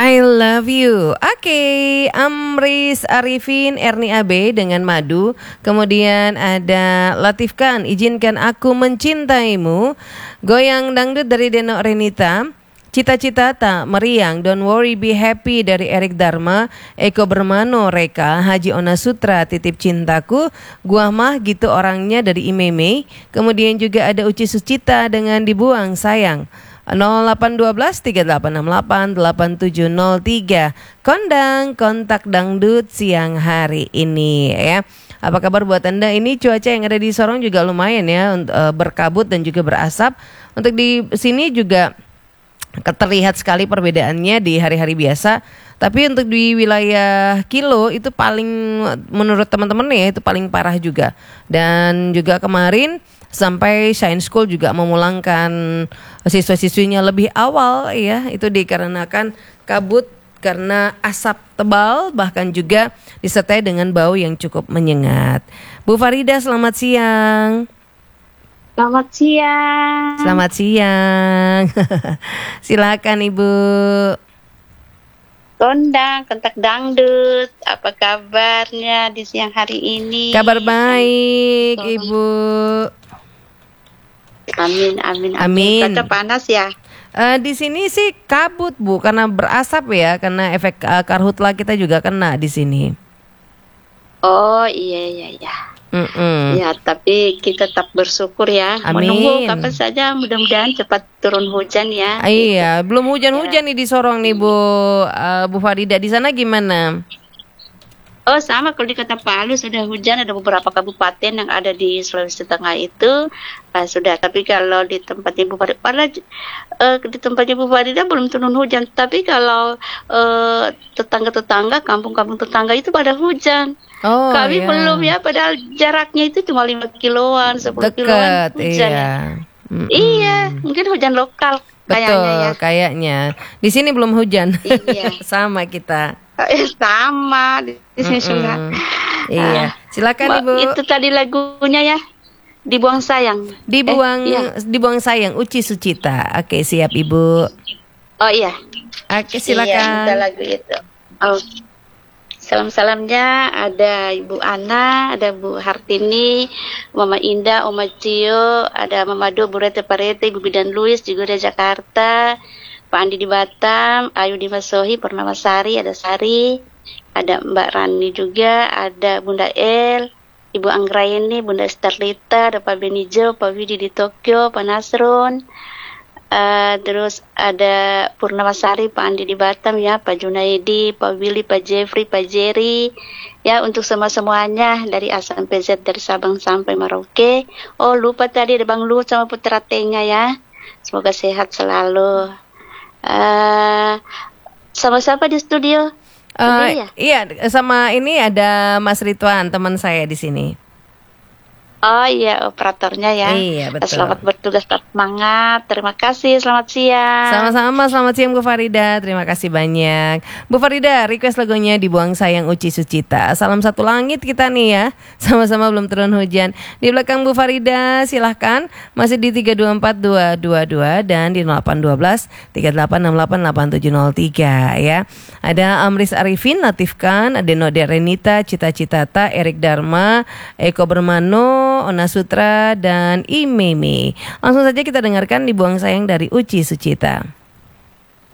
I love you. Oke, Amris Arifin Erni AB dengan Madu. Kemudian ada Latif Khan, Izinkan Aku Mencintaimu. Goyang Dangdut dari Deno Renita. Cita-cita tak meriang, Don't Worry Be Happy dari Erik Dharma. Eko Bermano Reka, Haji Ona Sutra, Titip Cintaku. Gua mah gitu orangnya dari Imeme. Kemudian juga ada Uci Sucita dengan Dibuang Sayang. 0812 3868 8703. Kondang kontak dangdut siang hari ini ya. Apa kabar buat Anda? Ini cuaca yang ada di Sorong juga lumayan ya, berkabut dan juga berasap. Untuk di sini juga terlihat sekali perbedaannya di hari-hari biasa. Tapi untuk di wilayah Kilo itu paling, menurut teman-teman ya, itu paling parah juga. Dan juga kemarin sampai Science School juga memulangkan siswa-siswinya lebih awal ya. Itu dikarenakan kabut karena asap tebal, bahkan juga disertai dengan bau yang cukup menyengat. Bu Farida, selamat siang. Selamat siang. Selamat siang. Silakan Ibu. Kondang, kontak dangdut. Apa kabarnya di siang hari ini? Kabar baik, Ibu. Amin. Amin. Cuaca panas ya? Di sini sih kabut Bu, karena berasap ya, karena efek karhutla kita juga kena di sini. Oh iya. Ya, tapi kita tetap bersyukur ya. Amin. Menunggu kapan saja, mudah-mudahan cepat turun hujan ya. Iya, belum hujan-hujan nih di Sorong nih Bu Farida. Di sana gimana? Oh sama, kalau di Kota Palu sudah hujan, ada beberapa kabupaten yang ada di Sulawesi Tengah itu sudah. Tapi kalau di tempat Ibu Farida, di tempat Ibu Farida belum turun hujan. Tapi kalau tetangga-tetangga, kampung-kampung tetangga itu pada hujan. Oh, kami iya. belum ya, padahal jaraknya itu cuma 5 kiloan, 10 kiloan hujan. Iya. Iya, mungkin hujan lokal kayaknya ya. Betul, kayaknya. Di sini belum hujan. Iya. Sama kita. Sama di sini juga. Iya, silakan Ibu. Itu tadi lagunya ya, Dibuang Sayang. Dibuang Sayang, Uci Sucita. Oke, siap Ibu. Oh iya. Oke, Iya, silakan. kita lagu itu. Oh. Salam-salamnya ada Ibu Ana, ada Bu Hartini, Mama Indah, Oma Cio, ada Mama Do, Bu Rete Parete, Ibu Bidan Luis juga dari Jakarta, Pak Andi di Batam, Ayu di Masohi, Purnamasari, ada Sari, ada Mbak Rani juga, ada Bunda El, Ibu Anggraini, Bunda Starlita, ada Pak Benijo, Pak Widi di Tokyo, Pak Nasrun, terus ada Purnamasari, Pak Andi di Batam ya, Pak Junaidi, Pak Willy, Pak Jeffrey, Pak Jerry ya, untuk semuanya dari A sampai Z, dari Sabang sampai Merauke. Oh lupa tadi ada Bang Luhut sama Putra Tengah ya, semoga sehat selalu. Sama siapa di studio? Ya? Iya, sama ini ada Mas Ridwan, teman saya di sini. Oh iya, operatornya ya. Iya, betul. Selamat bertugas, tetap semangat. Terima kasih, selamat siang. Sama-sama, selamat siang Bu Farida. Terima kasih banyak. Bu Farida, request lagunya Dibuang Sayang Uci Sucita. Salam satu langit kita nih ya. Sama-sama belum turun hujan. Di belakang Bu Farida, silahkan. Masih di 324222 dan di 0812 38688703 ya. Ada Amris Arifin, Latif Khan, Adeno Renita, Cita-Cita, Erik Dharma, Eko Bermano, Ona Sutra, dan Imeme. Langsung saja kita dengarkan Dibuang Sayang dari Uci Sucita.